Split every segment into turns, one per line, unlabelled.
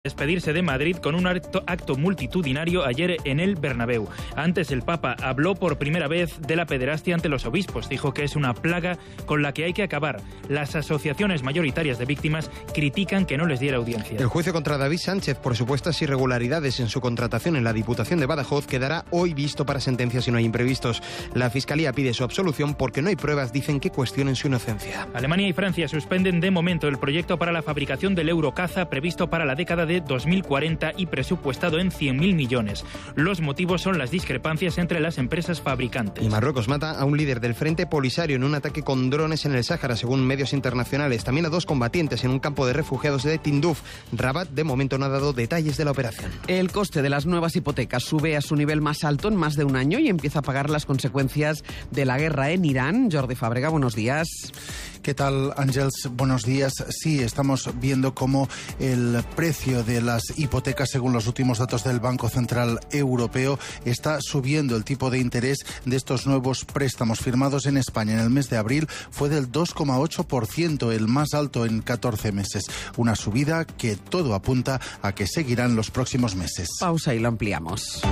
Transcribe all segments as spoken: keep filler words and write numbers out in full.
despedirse de Madrid con un acto, acto multitudinario ayer en el Bernabéu. Antes el Papa habló por primera vez de la pederastia ante los obispos. Dijo que es una plaga con la que hay que acabar. Las asociaciones mayoritarias de víctimas critican que no les diera audiencia.
El juicio contra David Sánchez por supuestas irregularidades en su contratación en la Diputación de Badajoz quedará hoy visto para sentencia si no hay imprevistos. La Fiscalía pide su absolución porque no hay pruebas, dicen, que cuestionen su inocencia.
Alemania y Francia suspenden de momento el proyecto para la fabricación del Eurocaza previsto para la década de dos mil cuarenta y presupuestado en cien mil millones. Los motivos son las discrepancias entre las empresas fabricantes.
Y Marruecos mata a un líder del Frente Polisario en un ataque con drones en el Sáhara, según medios internacionales. También a dos combatientes en un campo de refugiados de Tinduf. Rabat, de momento, no ha dado detalles de la operación.
El coste de las nuevas hipotecas sube a su nivel más alto en más de un año y empieza a pagar las consecuencias de la guerra en Irán. Jordi Fábrega, buenos días.
¿Qué tal, Ángels? Buenos días. Sí, estamos viendo cómo el precio de las hipotecas, según los últimos datos del Banco Central Europeo, está subiendo. El tipo de interés de estos nuevos préstamos firmados en España en el mes de abril fue del dos coma ocho por ciento, el más alto en catorce meses. Una subida que todo apunta a que seguirán los próximos meses.
Pausa y lo ampliamos.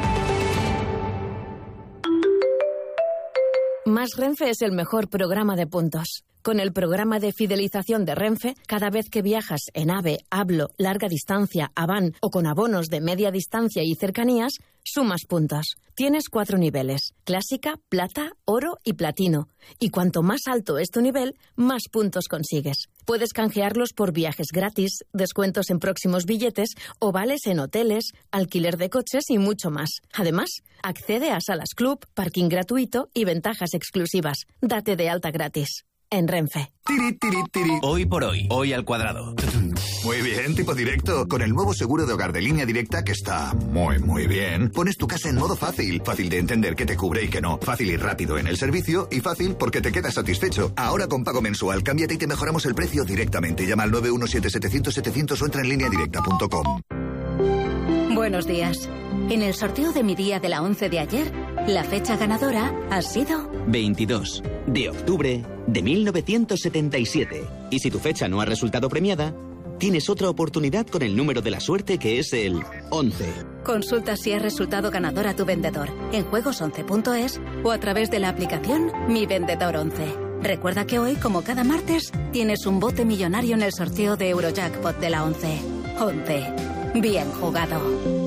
Más Renfe es el mejor programa de puntos. Con el programa de fidelización de Renfe, cada vez que viajas en AVE, Hablo, larga distancia, Avan o con abonos de media distancia y cercanías, sumas puntos. Tienes cuatro niveles: clásica, plata, oro y platino. Y cuanto más alto es tu nivel, más puntos consigues. Puedes canjearlos por viajes gratis, descuentos en próximos billetes o vales en hoteles, alquiler de coches y mucho más. Además, accede a salas club, parking gratuito y ventajas exclusivas. Date de alta gratis. En Renfe.
Tiri, tiri, tiri. Hoy por hoy, hoy al cuadrado.
Muy bien, tipo directo. Con el nuevo seguro de hogar de Línea Directa, que está muy, muy bien, pones tu casa en modo fácil. Fácil de entender qué te cubre y qué no. Fácil y rápido en el servicio y fácil porque te quedas satisfecho. Ahora con pago mensual, cámbiate y te mejoramos el precio directamente. Llama al nueve uno siete siete cero cero siete cero cero o entra en línea directa punto com.
Buenos días. En el sorteo de mi día de la once de ayer, la fecha ganadora ha sido
veintidós de octubre de mil novecientos setenta y siete. Y si tu fecha no ha resultado premiada, tienes otra oportunidad con el número de la suerte, que es el once.
Consulta si ha resultado ganador a tu vendedor en juegos once punto es o a través de la aplicación Mi Vendedor once. Recuerda que hoy, como cada martes, tienes un bote millonario en el sorteo de Eurojackpot de la once. once. Bien jugado.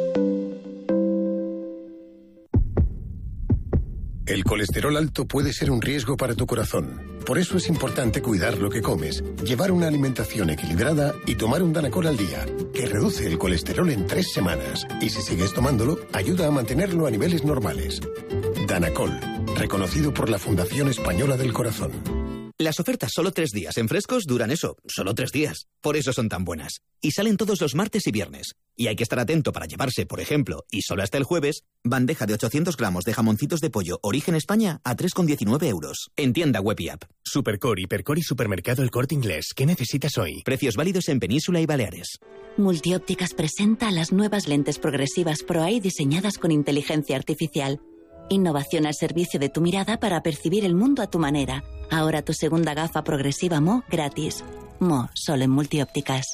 El colesterol alto puede ser un riesgo para tu corazón. Por eso es importante cuidar lo que comes, llevar una alimentación equilibrada y tomar un Danacol al día, que reduce el colesterol en tres semanas. Y si sigues tomándolo, ayuda a mantenerlo a niveles normales. Danacol, reconocido por la Fundación Española del Corazón.
Las ofertas solo tres días en Frescos duran eso, solo tres días. Por eso son tan buenas. Y salen todos los martes y viernes. Y hay que estar atento para llevarse, por ejemplo, y solo hasta el jueves, bandeja de ochocientos gramos de jamoncitos de pollo Origen España a tres con diecinueve euros. En tienda web y app.
Supercore, Hipercore y Supermercado El Corte Inglés. ¿Qué necesitas hoy?
Precios válidos en Península y Baleares.
Multiópticas presenta las nuevas lentes progresivas ProEye diseñadas con inteligencia artificial. Innovación al servicio de tu mirada para percibir el mundo a tu manera. Ahora tu segunda gafa progresiva Mo gratis. Mo, solo en Multiópticas.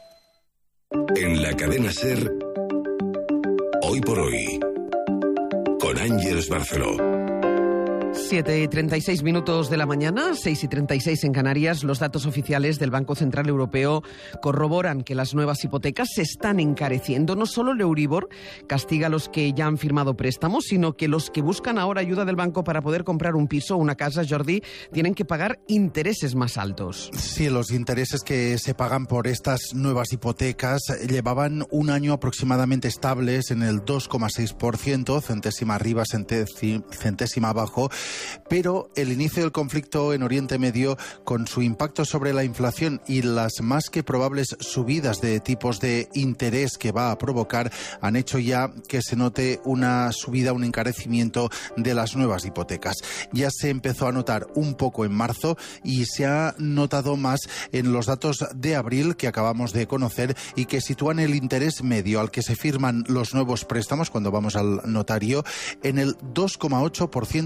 En la cadena SER, Hoy por Hoy, con Ángels Barceló.
siete y treinta y seis minutos de la mañana, seis y treinta y seis en Canarias. Los datos oficiales del Banco Central Europeo corroboran que las nuevas hipotecas se están encareciendo. No solo el Euribor castiga a los que ya han firmado préstamos, sino que los que buscan ahora ayuda del banco para poder comprar un piso o una casa, Jordi, tienen que pagar intereses más altos.
Sí, los intereses que se pagan por estas nuevas hipotecas llevaban un año aproximadamente estables en el dos coma seis por ciento, centésima arriba, centésima abajo. Pero el inicio del conflicto en Oriente Medio, con su impacto sobre la inflación y las más que probables subidas de tipos de interés que va a provocar, han hecho ya que se note una subida, un encarecimiento de las nuevas hipotecas. Ya se empezó a notar un poco en marzo y se ha notado más en los datos de abril que acabamos de conocer y que sitúan el interés medio al que se firman los nuevos préstamos cuando vamos al notario en el dos coma ocho por ciento en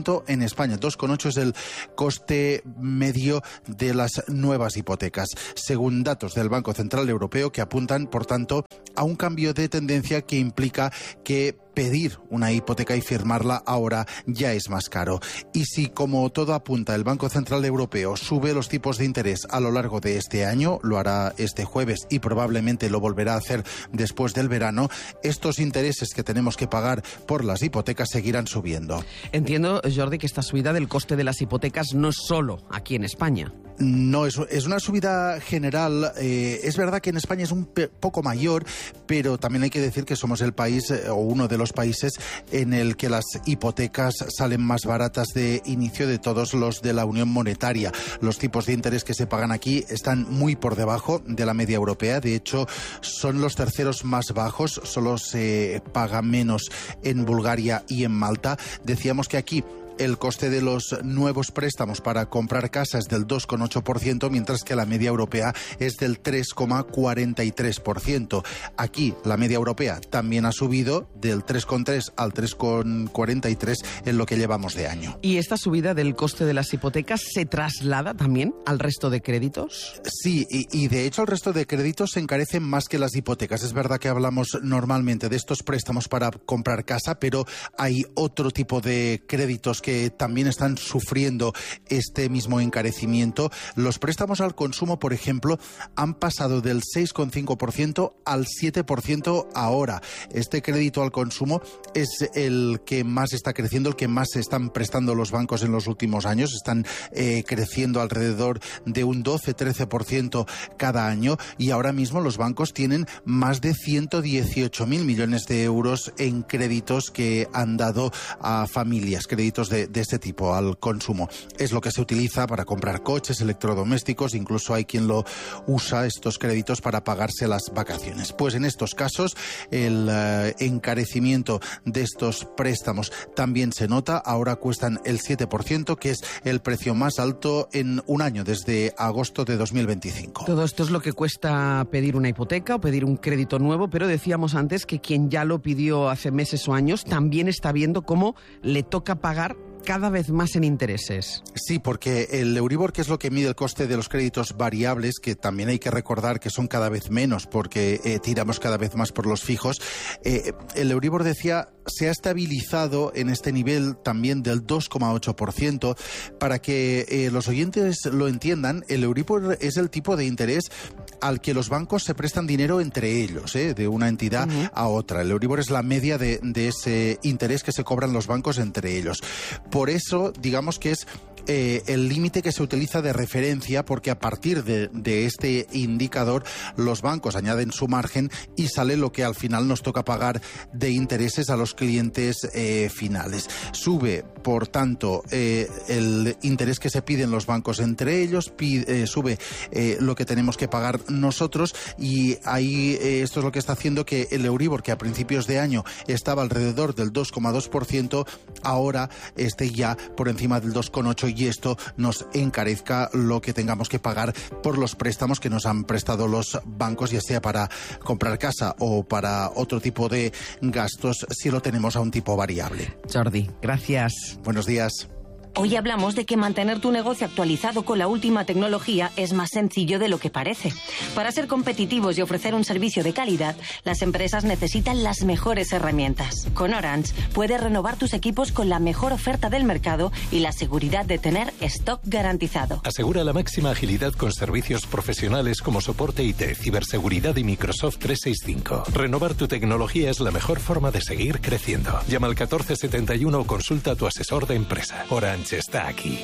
España. dos coma ocho es el coste medio de las nuevas hipotecas, según datos del Banco Central Europeo, que apuntan, por tanto, a un cambio de tendencia que implica que pedir una hipoteca y firmarla ahora ya es más caro. Y si, como todo apunta, el Banco Central Europeo sube los tipos de interés a lo largo de este año, lo hará este jueves y probablemente lo volverá a hacer después del verano, estos intereses que tenemos que pagar por las hipotecas seguirán subiendo.
Entiendo, Jordi, que esta subida del coste de las hipotecas no es solo aquí en España.
No, es, es una subida general. Eh, es verdad que en España es un pe- poco mayor, pero también hay que decir que somos el país eh, o uno de los países en el que las hipotecas salen más baratas de inicio de todos los de la Unión Monetaria. Los tipos de interés que se pagan aquí están muy por debajo de la media europea. De hecho, son los terceros más bajos. Solo se paga menos en Bulgaria y en Malta. Decíamos que aquí el coste de los nuevos préstamos para comprar casa es del dos coma ocho por ciento, mientras que la media europea es del tres coma cuarenta y tres por ciento. Aquí la media europea también ha subido del tres coma tres al tres coma cuarenta y tres en lo que llevamos de año.
¿Y esta subida del coste de las hipotecas se traslada también al resto de créditos?
Sí, y, y de hecho el resto de créditos se encarecen más que las hipotecas. Es verdad que hablamos normalmente de estos préstamos para comprar casa, pero hay otro tipo de créditos que que también están sufriendo este mismo encarecimiento. Los préstamos al consumo, por ejemplo, han pasado del seis coma cinco por ciento al siete por ciento ahora. Este crédito al consumo es el que más está creciendo, el que más se están prestando los bancos en los últimos años. Están eh, creciendo alrededor de un doce a trece por ciento cada año, y ahora mismo los bancos tienen más de ciento dieciocho mil millones de euros en créditos que han dado a familias, créditos de, de este tipo al consumo. Es lo que se utiliza para comprar coches, electrodomésticos, incluso hay quien lo usa, estos créditos, para pagarse las vacaciones. Pues en estos casos el uh, encarecimiento de estos préstamos también se nota. Ahora cuestan el siete por ciento, que es el precio más alto en un año, desde agosto de dos mil veinticinco.
Todo esto es lo que cuesta pedir una hipoteca o pedir un crédito nuevo, pero decíamos antes que quien ya lo pidió hace meses o años también está viendo cómo le toca pagar cada vez más en intereses.
Sí, porque el Euribor, que es lo que mide el coste de los créditos variables, que también hay que recordar que son cada vez menos porque eh, tiramos cada vez más por los fijos, eh, el Euribor, decía, se ha estabilizado en este nivel también del dos coma ocho por ciento. Para que eh, los oyentes lo entiendan, el Euribor es el tipo de interés al que los bancos se prestan dinero entre ellos, ¿eh? de una entidad uh-huh. a otra. El Euribor es la media de, de ese interés que se cobran los bancos entre ellos. Por eso, digamos que es eh, el límite que se utiliza de referencia, porque a partir de, de este indicador los bancos añaden su margen y sale lo que al final nos toca pagar de intereses a los clientes eh, finales. Sube, por tanto, eh, el interés que se piden los bancos entre ellos, pide, eh, sube eh, lo que tenemos que pagar nosotros, y ahí eh, esto es lo que está haciendo que el Euribor, que a principios de año estaba alrededor del dos coma dos por ciento, ahora esté ya por encima del dos coma ocho por ciento, y esto nos encarezca lo que tengamos que pagar por los préstamos que nos han prestado los bancos, ya sea para comprar casa o para otro tipo de gastos, si lo tenemos a un tipo variable.
Jordi, gracias.
Buenos días.
Hoy hablamos de que mantener tu negocio actualizado con la última tecnología es más sencillo de lo que parece. Para ser competitivos y ofrecer un servicio de calidad, las empresas necesitan las mejores herramientas. Con Orange puedes renovar tus equipos con la mejor oferta del mercado y la seguridad de tener stock garantizado.
Asegura la máxima agilidad con servicios profesionales como soporte I T, ciberseguridad y Microsoft trescientos sesenta y cinco. Renovar tu tecnología es la mejor forma de seguir creciendo. Llama al catorce setenta y uno o consulta a tu asesor de empresa. Orange está aquí.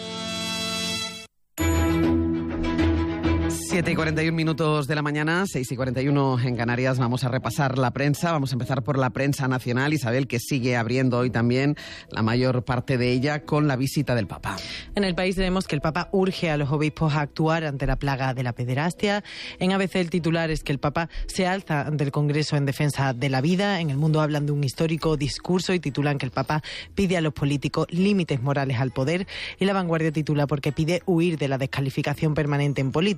siete y cuarenta y un minutos de la mañana, seis y cuarenta y uno en Canarias. Vamos a repasar la prensa. Vamos a empezar por la prensa nacional, Isabel, que sigue abriendo hoy también la mayor parte de ella con la visita del Papa.
En El País vemos que el Papa urge a los obispos a actuar ante la plaga de la pederastia. En A B C el titular es que el Papa se alza ante el Congreso en defensa de la vida. En El Mundo hablan de un histórico discurso y titulan que el Papa pide a los políticos límites morales al poder. Y La Vanguardia titula porque pide huir de la descalificación permanente en política.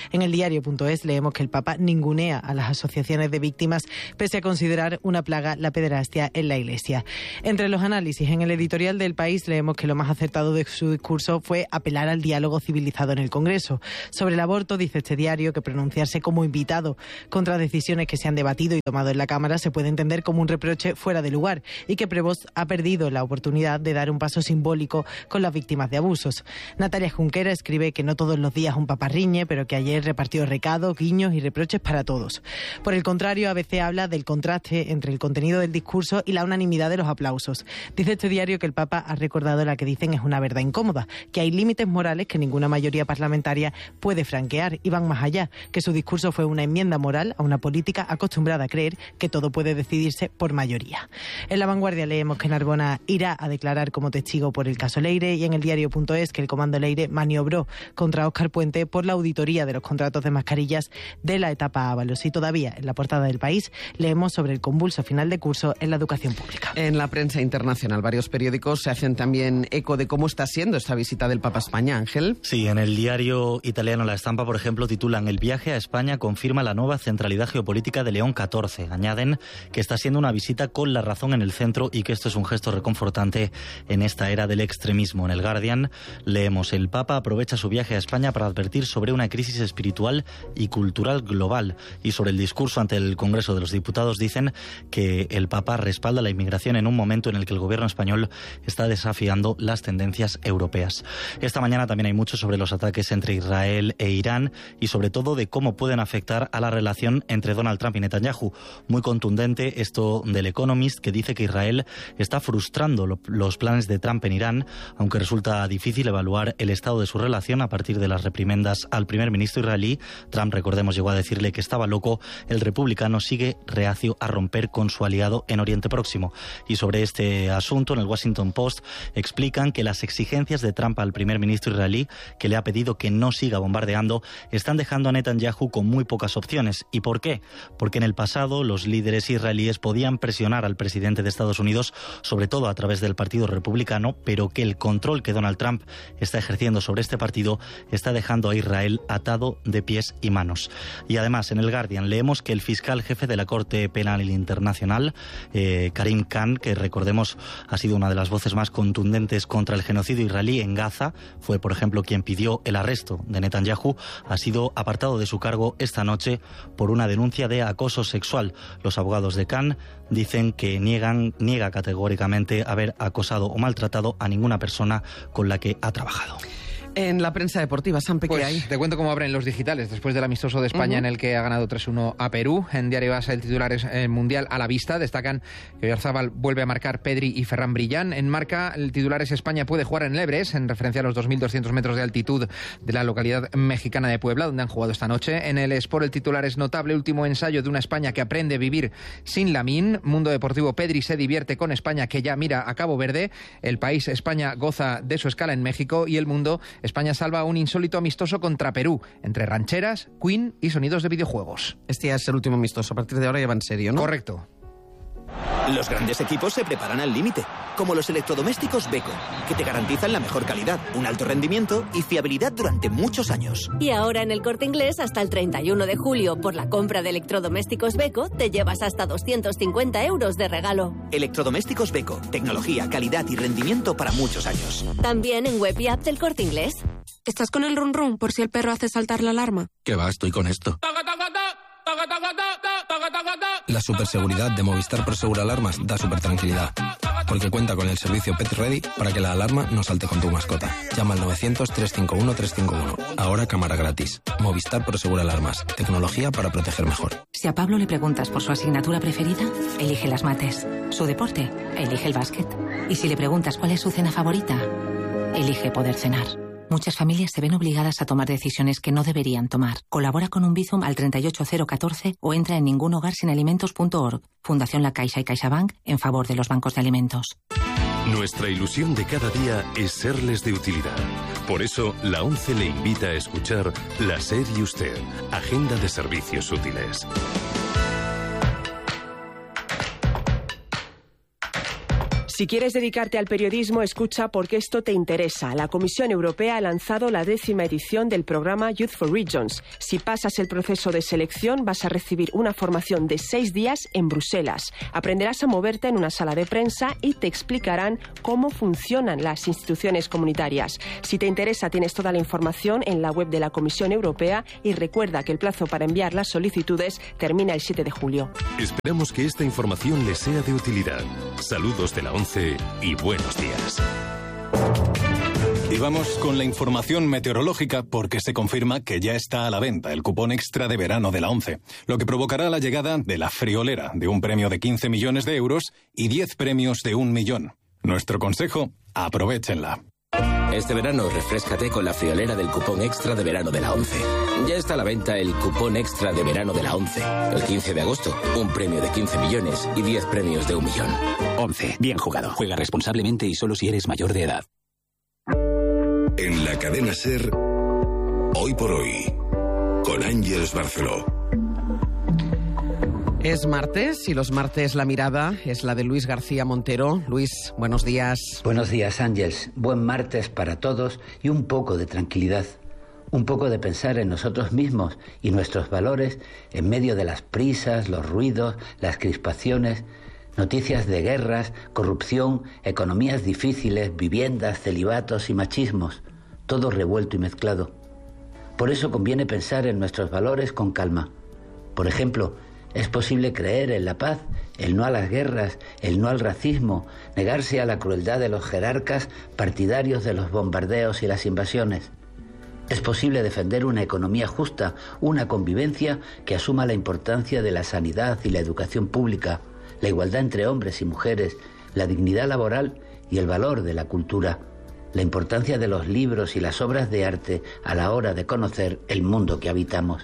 En el diario punto es leemos que el Papa ningunea a las asociaciones de víctimas pese a considerar una plaga la pederastia en la Iglesia. Entre los análisis en el editorial del País leemos que lo más acertado de su discurso fue apelar al diálogo civilizado en el Congreso. Sobre el aborto dice este diario que pronunciarse como invitado contra decisiones que se han debatido y tomado en la Cámara se puede entender como un reproche fuera de lugar y que Prevost ha perdido la oportunidad de dar un paso simbólico con las víctimas de abusos. Natalia Junquera escribe que no todos los días un papa riñe, pero que ayer repartió recados, guiños y reproches para todos. Por el contrario, A B C habla del contraste entre el contenido del discurso y la unanimidad de los aplausos. Dice este diario que el Papa ha recordado la que dicen es una verdad incómoda, que hay límites morales que ninguna mayoría parlamentaria puede franquear y van más allá, que su discurso fue una enmienda moral a una política acostumbrada a creer que todo puede decidirse por mayoría. En La Vanguardia leemos que Narbona irá a declarar como testigo por el caso Leire y en el diario punto es que el Comando Leire maniobró contra Óscar Puente por la auditoría de los contratos de mascarillas de la etapa Ábalos. Y todavía en la portada del País leemos sobre el convulso final de curso en la educación pública.
En la prensa internacional varios periódicos se hacen también eco de cómo está siendo esta visita del Papa a España, Ángel.
Sí, en el diario italiano La Estampa, por ejemplo, titulan "El viaje a España confirma la nueva centralidad geopolítica de León catorce". Añaden que está siendo una visita con la razón en el centro y que esto es un gesto reconfortante en esta era del extremismo. En el Guardian leemos: "El Papa aprovecha su viaje a España para advertir sobre una crisis espiritual y cultural global". Y sobre el discurso ante el Congreso de los Diputados dicen que el Papa respalda la inmigración en un momento en el que el gobierno español está desafiando las tendencias europeas. Esta mañana también hay mucho sobre los ataques entre Israel e Irán y sobre todo de cómo pueden afectar a la relación entre Donald Trump y Netanyahu. Muy contundente esto del Economist, que dice que Israel está frustrando lo, los planes de Trump en Irán, aunque resulta difícil evaluar el estado de su relación a partir de las reprimendas al primer ministro israelí. Trump, recordemos, llegó a decirle que estaba loco. El republicano sigue reacio a romper con su aliado en Oriente Próximo. Y sobre este asunto, en el Washington Post explican que las exigencias de Trump al primer ministro israelí, que le ha pedido que no siga bombardeando, están dejando a Netanyahu con muy pocas opciones. ¿Y por qué? Porque en el pasado los líderes israelíes podían presionar al presidente de Estados Unidos, sobre todo a través del Partido Republicano, pero que el control que Donald Trump está ejerciendo sobre este partido está dejando a Israel atado de pies y manos. Y además, en el Guardian leemos que el fiscal jefe de la Corte Penal Internacional, eh, Karim Khan, que recordemos ha sido una de las voces más contundentes contra el genocidio israelí en Gaza, fue por ejemplo quien pidió el arresto de Netanyahu, ha sido apartado de su cargo esta noche por una denuncia de acoso sexual. Los abogados de Khan dicen que niegan, niega categóricamente haber acosado o maltratado a ninguna persona con la que ha trabajado.
En la prensa deportiva, Sampe, ¿qué
pues,
hay?
Te cuento cómo abren los digitales después del amistoso de España, uh-huh, en el que ha ganado tres uno a Perú. En Diario As el titular es el Mundial a la vista. Destacan que Oyarzábal vuelve a marcar Pedri y Ferran Brillán. En Marca el titular es España puede jugar en el Everest, en referencia a los dos mil doscientos metros de altitud de la localidad mexicana de Puebla, donde han jugado esta noche. En el Sport el titular es notable último ensayo de una España que aprende a vivir sin Lamine. Mundo Deportivo: Pedri se divierte con España que ya mira a Cabo Verde. El País: España goza de su escala en México. Y El Mundo: España salva un insólito amistoso contra Perú, entre rancheras, Queen y sonidos de videojuegos.
Este ya es el último amistoso, a partir de ahora ya va en serio, ¿no?
Correcto.
Los grandes equipos se preparan al límite, como los electrodomésticos Beko, que te garantizan la mejor calidad, un alto rendimiento y fiabilidad durante muchos años.
Y ahora en el Corte Inglés, hasta el treinta y uno de julio, por la compra de electrodomésticos Beko, te llevas hasta doscientos cincuenta euros de regalo.
Electrodomésticos Beko, tecnología, calidad y rendimiento para muchos años.
También en web y app del Corte Inglés.
¿Estás con el run run por si el perro hace saltar la alarma?
¿Qué va? Estoy con esto. La superseguridad de Movistar Prosegur Alarmas da super tranquilidad, porque cuenta con el servicio Pet Ready para que la alarma no salte con tu mascota. Llama al novecientos, trescientos cincuenta y uno, trescientos cincuenta y uno. Ahora cámara gratis. Movistar Prosegur Alarmas. Tecnología para proteger mejor.
Si a Pablo le preguntas por su asignatura preferida, elige las mates. Su deporte, elige el básquet. Y si le preguntas cuál es su cena favorita, elige poder cenar. Muchas familias se ven obligadas a tomar decisiones que no deberían tomar. Colabora con un Bizum al treinta y ocho cero catorce o entra en ningunhogarsinalimentos punto org. Fundación La Caixa y CaixaBank en favor de los bancos de alimentos.
Nuestra ilusión de cada día es serles de utilidad. Por eso, la ONCE le invita a escuchar La SER y Usted, Agenda de Servicios Útiles.
Si quieres dedicarte al periodismo, escucha porque esto te interesa. La Comisión Europea ha lanzado la décima edición del programa Youth for Regions. Si pasas el proceso de selección, vas a recibir una formación de seis días en Bruselas. Aprenderás a moverte en una sala de prensa y te explicarán cómo funcionan las instituciones comunitarias. Si te interesa, tienes toda la información en la web de la Comisión Europea y recuerda que el plazo para enviar las solicitudes termina el siete de julio.
Esperamos que esta información les sea de utilidad. Saludos de la ONCE y buenos días.
Y vamos con la información meteorológica porque se confirma que ya está a la venta el cupón extra de verano de la ONCE, lo que provocará la llegada de la friolera de un premio de quince millones de euros y diez premios de un millón. Nuestro consejo, aprovéchenla.
Este verano refréscate con la friolera del cupón extra de verano de la ONCE. Ya está a la venta el cupón extra de verano de la ONCE. El quince de agosto, un premio de quince millones y diez premios de un millón.
ONCE, bien jugado. Juega responsablemente y solo si eres mayor de edad.
En la cadena SER, hoy por hoy, con Ángeles Barceló.
Es martes y los martes la mirada es la de Luis García Montero. Luis, buenos días.
Buenos días, Ángeles. Buen martes para todos y un poco de tranquilidad. Un poco de pensar en nosotros mismos y nuestros valores en medio de las prisas, los ruidos, las crispaciones, noticias de guerras, corrupción, economías difíciles, viviendas, celibatos y machismos. Todo revuelto y mezclado. Por eso conviene pensar en nuestros valores con calma. Por ejemplo, es posible creer en la paz, el no a las guerras, el no al racismo, negarse a la crueldad de los jerarcas partidarios de los bombardeos y las invasiones. Es posible defender una economía justa, una convivencia que asuma la importancia de la sanidad y la educación pública, la igualdad entre hombres y mujeres, la dignidad laboral y el valor de la cultura, la importancia de los libros y las obras de arte a la hora de conocer el mundo que habitamos.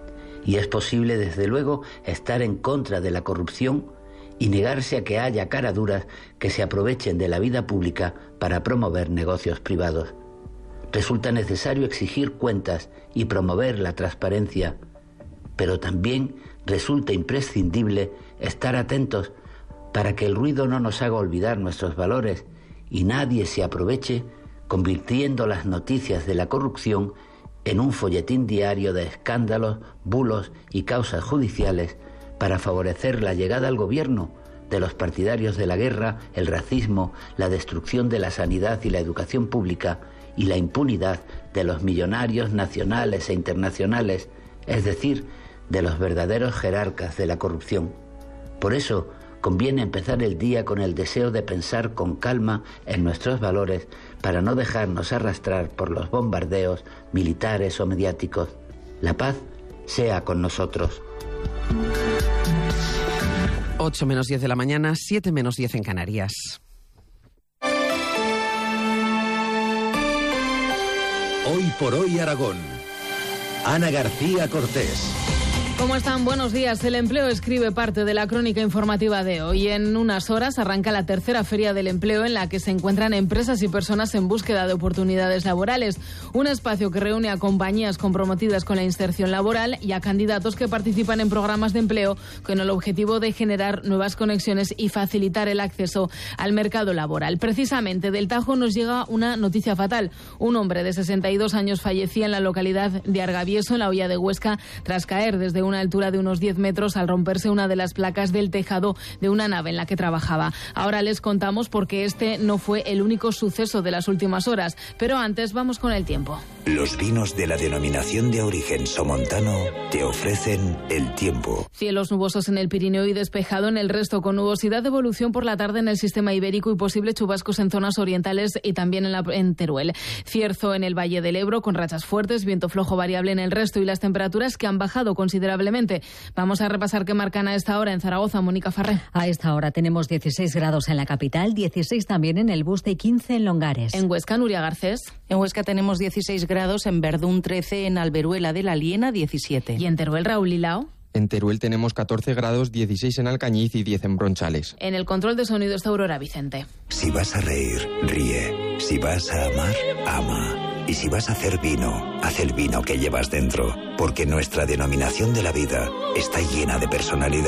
Y es posible, desde luego, estar en contra de la corrupción y negarse a que haya caraduras que se aprovechen de la vida pública para promover negocios privados. Resulta necesario exigir cuentas y promover la transparencia, pero también resulta imprescindible estar atentos para que el ruido no nos haga olvidar nuestros valores y nadie se aproveche convirtiendo las noticias de la corrupción en un folletín diario de escándalos, bulos y causas judiciales para favorecer la llegada al gobierno de los partidarios de la guerra, el racismo, la destrucción de la sanidad y la educación pública y la impunidad de los millonarios nacionales e internacionales, es decir, de los verdaderos jerarcas de la corrupción. Por eso, conviene empezar el día con el deseo de pensar con calma en nuestros valores para no dejarnos arrastrar por los bombardeos militares o mediáticos. La paz sea con nosotros.
ocho menos diez de la mañana, siete menos diez en Canarias.
Hoy por hoy Aragón. Ana García Cortés.
¿Cómo están? Buenos días. El empleo escribe parte de la crónica informativa de hoy. En unas horas arranca la tercera Feria del Empleo en la que se encuentran empresas y personas en búsqueda de oportunidades laborales. Un espacio que reúne a compañías comprometidas con la inserción laboral y a candidatos que participan en programas de empleo con el objetivo de generar nuevas conexiones y facilitar el acceso al mercado laboral. Precisamente del Tajo nos llega una noticia fatal. Un hombre de sesenta y dos años fallecía en la localidad de Argavieso, en la Hoya de Huesca, tras caer desde una altura de unos diez metros al romperse una de las placas del tejado de una nave en la que trabajaba. Ahora les contamos porque este no fue el único suceso de las últimas horas, pero antes vamos con el tiempo.
Los vinos de la denominación de origen somontano te ofrecen el tiempo.
Cielos nubosos en el Pirineo y despejado en el resto, con nubosidad de evolución por la tarde en el sistema ibérico y posibles chubascos en zonas orientales y también en, la, en Teruel. Cierzo en el Valle del Ebro con rachas fuertes, viento flojo variable en el resto y las temperaturas que han bajado considerablemente. Vamos a repasar qué marcan a esta hora en Zaragoza. Mónica Farré.
A esta hora tenemos dieciséis grados en la capital, dieciséis también en el Buste y quince en Longares.
En Huesca, Nuria Garcés.
En Huesca tenemos dieciséis grados, en Verdún trece, en Alberuela de la Liena diecisiete.
¿Y en Teruel, Raúl Lilao?
En Teruel tenemos catorce grados, dieciséis en Alcañiz y diez en Bronchales.
En el control de sonido está Aurora Vicente.
Si vas a reír, ríe. Si vas a amar, ama. Y si vas a hacer vino, haz el vino que llevas dentro. Porque nuestra denominación de la vida está llena de personalidad.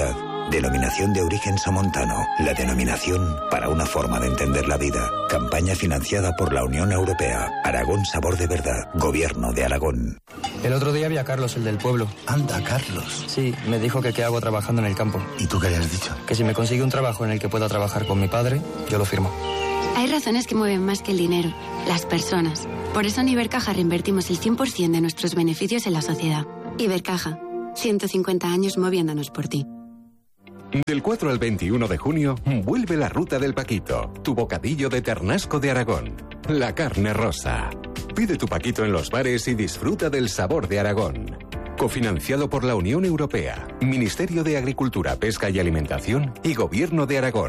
Denominación de origen somontano. La denominación para una forma de entender la vida. Campaña financiada por la Unión Europea. Aragón Sabor de Verdad. Gobierno de Aragón.
El otro día vi a Carlos, el del pueblo.
Anda, Carlos.
Sí, me dijo que qué hago trabajando en el campo.
¿Y tú qué le has dicho?
Que si me consigue un trabajo en el que pueda trabajar con mi padre, yo lo firmo.
Hay razones que mueven más que el dinero, las personas. Por eso en Ibercaja reinvertimos el cien por ciento de nuestros beneficios en la sociedad. Ibercaja, ciento cincuenta años moviéndonos por ti.
Del cuatro al veintiuno de junio, vuelve la Ruta del Paquito, tu bocadillo de Ternasco de Aragón. La carne rosa. Pide tu Paquito en los bares y disfruta del sabor de Aragón. Cofinanciado por la Unión Europea, Ministerio de Agricultura, Pesca y Alimentación y Gobierno de Aragón.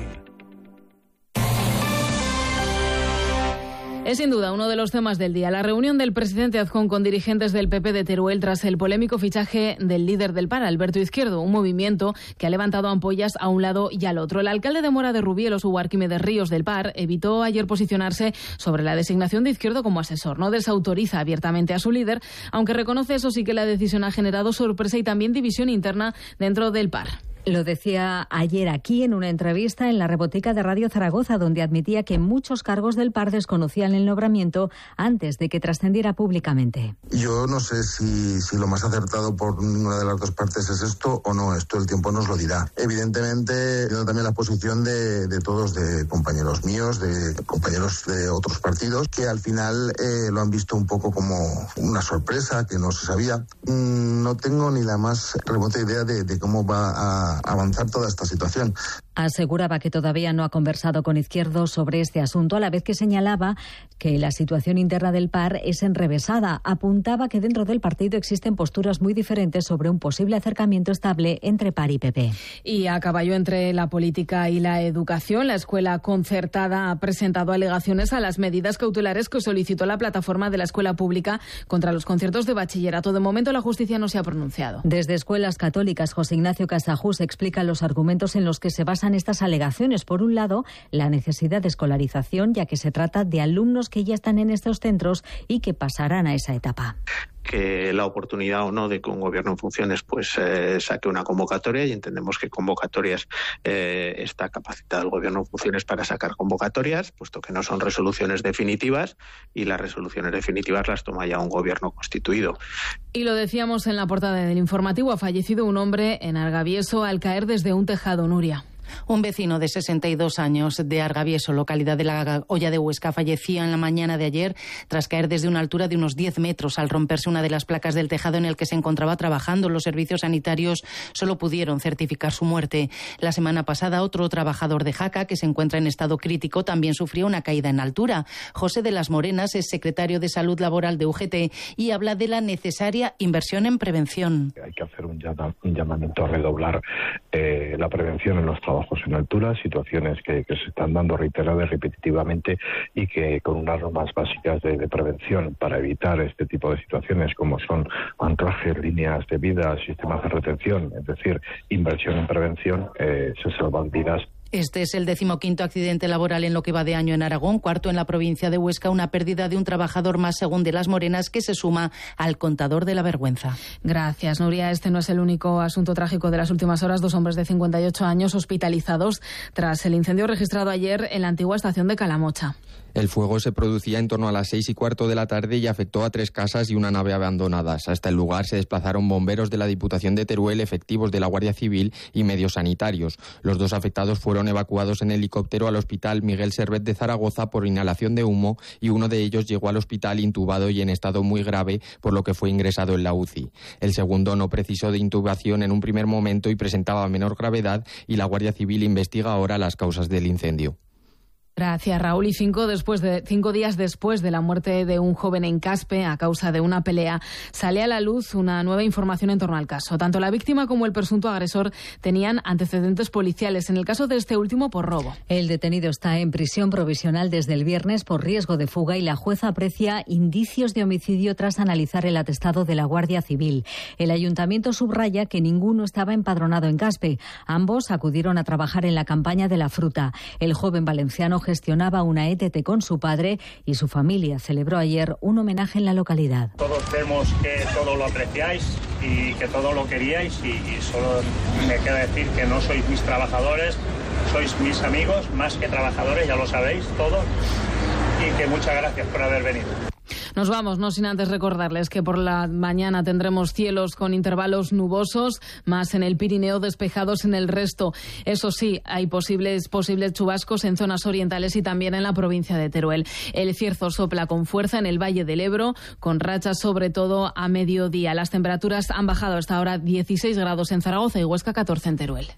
Es sin duda uno de los temas del día. La reunión del presidente Azcón con dirigentes del P P de Teruel tras el polémico fichaje del líder del P A R, Alberto Izquierdo, un movimiento que ha levantado ampollas a un lado y al otro. El alcalde de Mora de Rubielo, Hugo Arquímedes Ríos del P A R, evitó ayer posicionarse sobre la designación de Izquierdo como asesor. No desautoriza abiertamente a su líder, aunque reconoce, eso sí, que la decisión ha generado sorpresa y también división interna dentro del P A R.
Lo decía ayer aquí en una entrevista en la Rebotica de Radio Zaragoza, donde admitía que muchos cargos del P A R desconocían el nombramiento antes de que trascendiera públicamente.
Yo no sé si, si lo más acertado por ninguna de las dos partes es esto o no. Esto el tiempo nos lo dirá. Evidentemente, entiendo también la posición de, de todos, de compañeros míos, de compañeros de otros partidos, que al final eh, lo han visto un poco como una sorpresa, que no se sabía. Mm, no tengo ni la más remota idea de, de cómo va a avanzar toda esta situación.
Aseguraba que todavía no ha conversado con Izquierdo sobre este asunto, a la vez que señalaba que la situación interna del P A R es enrevesada. Apuntaba que dentro del partido existen posturas muy diferentes sobre un posible acercamiento estable entre P A R y P P.
Y a caballo entre la política y la educación, la escuela concertada ha presentado alegaciones a las medidas cautelares que solicitó la plataforma de la escuela pública contra los conciertos de bachillerato. De momento la justicia no se ha pronunciado.
Desde Escuelas Católicas, José Ignacio Casajús explica los argumentos en los que se basan estas alegaciones. Por un lado, la necesidad de escolarización, ya que se trata de alumnos que ya están en estos centros y que pasarán a esa etapa.
Que la oportunidad o no de que un gobierno en funciones pues eh, saque una convocatoria, y entendemos que convocatorias eh, está capacitado el gobierno en funciones para sacar convocatorias, puesto que no son resoluciones definitivas y las resoluciones definitivas las toma ya un gobierno constituido.
Y lo decíamos en la portada del informativo, ha fallecido un hombre en Argavieso al caer desde un tejado, Nuria.
Un vecino de sesenta y dos años de Argavieso, localidad de la Hoya de Huesca, fallecía en la mañana de ayer tras caer desde una altura de unos diez metros al romperse una de las placas del tejado en el que se encontraba trabajando. Los servicios sanitarios solo pudieron certificar su muerte. La semana pasada, otro trabajador de Jaca, que se encuentra en estado crítico, también sufrió una caída en altura. José de las Morenas es secretario de Salud Laboral de U G T y habla de la necesaria inversión en prevención.
Hay que hacer un, un llamamiento a redoblar eh, la prevención en los trabajos en altura, situaciones que, que se están dando reiteradas repetitivamente y que con unas normas básicas de, de prevención para evitar este tipo de situaciones, como son anclajes, líneas de vida, sistemas de retención, es decir, inversión en prevención, eh, se salvan vidas.
Este es el decimoquinto accidente laboral en lo que va de año en Aragón, cuarto en la provincia de Huesca, una pérdida de un trabajador más, según de las Morenas, que se suma al contador de la vergüenza.
Gracias, Nuria. Este no es el único asunto trágico de las últimas horas. Dos hombres de cincuenta y ocho años hospitalizados tras el incendio registrado ayer en la antigua estación de Calamocha.
El fuego se producía en torno a las seis y cuarto de la tarde y afectó a tres casas y una nave abandonadas. Hasta el lugar se desplazaron bomberos de la Diputación de Teruel, efectivos de la Guardia Civil y medios sanitarios. Los dos afectados fueron evacuados en helicóptero al Hospital Miguel Servet de Zaragoza por inhalación de humo, y uno de ellos llegó al hospital intubado y en estado muy grave, por lo que fue ingresado en la U C I. El segundo no precisó de intubación en un primer momento y presentaba menor gravedad, y la Guardia Civil investiga ahora las causas del incendio.
Gracias, Raúl. Y cinco, después de, cinco días después de la muerte de un joven en Caspe a causa de una pelea, sale a la luz una nueva información en torno al caso. Tanto la víctima como el presunto agresor tenían antecedentes policiales, en el caso de este último por robo.
El detenido está en prisión provisional desde el viernes por riesgo de fuga y la jueza aprecia indicios de homicidio tras analizar el atestado de la Guardia Civil. El ayuntamiento subraya que ninguno estaba empadronado en Caspe. Ambos acudieron a trabajar en la campaña de la fruta. El joven valenciano gestionaba una E T T con su padre y su familia celebró ayer un homenaje en la localidad.
Todos vemos que todo lo apreciáis y que todo lo queríais y, y solo me queda decir que no sois mis trabajadores, sois mis amigos, más que trabajadores, ya lo sabéis todos, y que muchas gracias por haber venido.
Nos vamos, no sin antes recordarles que por la mañana tendremos cielos con intervalos nubosos, más en el Pirineo, despejados en el resto. Eso sí, hay posibles, posibles chubascos en zonas orientales y también en la provincia de Teruel. El cierzo sopla con fuerza en el Valle del Ebro, con rachas sobre todo a mediodía. Las temperaturas han bajado hasta ahora dieciséis grados en Zaragoza y Huesca, catorce en Teruel.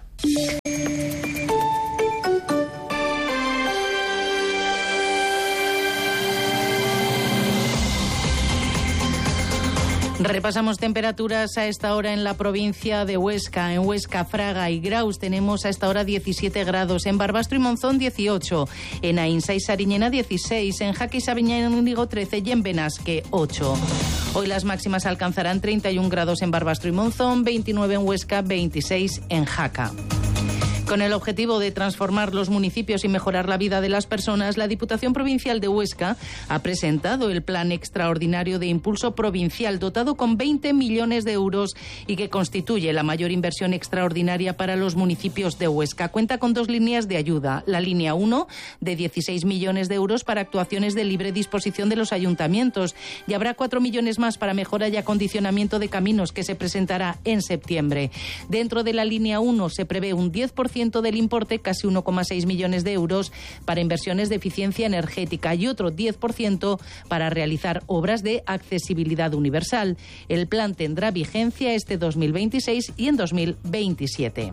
Repasamos temperaturas a esta hora en la provincia de Huesca. En Huesca, Fraga y Graus tenemos a esta hora diecisiete grados. En Barbastro y Monzón, dieciocho. En Ainsa y Sariñena, dieciséis. En Jaca y Sabiñánigo, trece. Y en Benasque, ocho. Hoy las máximas alcanzarán treinta y un grados en Barbastro y Monzón, veintinueve en Huesca, veintiséis en Jaca. Con el objetivo de transformar los municipios y mejorar la vida de las personas, la Diputación Provincial de Huesca ha presentado el Plan Extraordinario de Impulso Provincial, dotado con veinte millones de euros y que constituye la mayor inversión extraordinaria para los municipios de Huesca. Cuenta con dos líneas de ayuda. La línea uno, de dieciséis millones de euros para actuaciones de libre disposición de los ayuntamientos. Y habrá cuatro millones más para mejora y acondicionamiento de caminos, que se presentará en septiembre. Dentro de la línea uno se prevé un diez por ciento del importe, casi uno coma seis millones de euros, para inversiones de eficiencia energética y otro diez por ciento para realizar obras de accesibilidad universal. El plan tendrá vigencia este dos mil veintiséis y en dos mil veintisiete.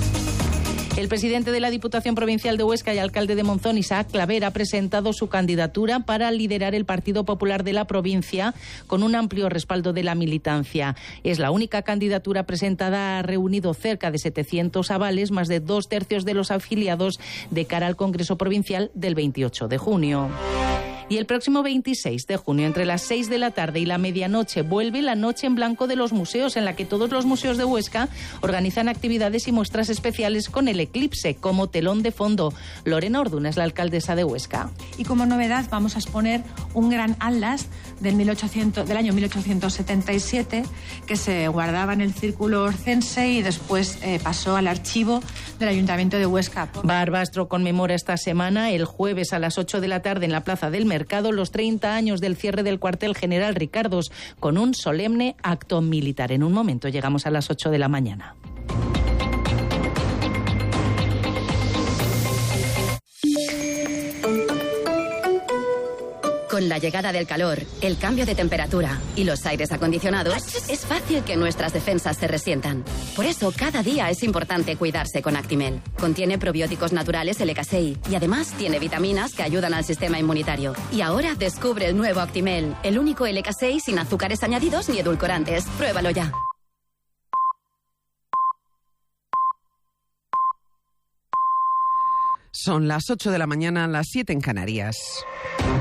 El presidente de la Diputación Provincial de Huesca y alcalde de Monzón, Isaac Claver, ha presentado su candidatura para liderar el Partido Popular de la provincia con un amplio respaldo de la militancia. Es la única candidatura presentada, ha reunido cerca de setecientos avales, más de dos tercios de los afiliados, de cara al Congreso Provincial del veintiocho de junio. Y el próximo veintiséis de junio, entre las seis de la tarde y la medianoche, vuelve la Noche en Blanco de los Museos, en la que todos los museos de Huesca organizan actividades y muestras especiales con el eclipse como telón de fondo. Lorena Orduna es la alcaldesa de Huesca.
Y como novedad vamos a exponer un gran atlas del, mil ochocientos, del año mil ochocientos setenta y siete, que se guardaba en el Círculo Orcense y después eh, pasó al archivo del Ayuntamiento de Huesca.
Barbastro conmemora esta semana, el jueves a las ocho de la tarde en la Plaza del Mercado, los treinta años del cierre del cuartel general Ricardos, con un solemne acto militar. En un momento llegamos a las ocho de la mañana.
Con la llegada del calor, el cambio de temperatura y los aires acondicionados, es fácil que nuestras defensas se resientan. Por eso, cada día es importante cuidarse con Actimel. Contiene probióticos naturales L K seis y además tiene vitaminas que ayudan al sistema inmunitario. Y ahora descubre el nuevo Actimel, el único L K seis sin azúcares añadidos ni edulcorantes. Pruébalo ya.
Son las ocho de la mañana, las siete en Canarias.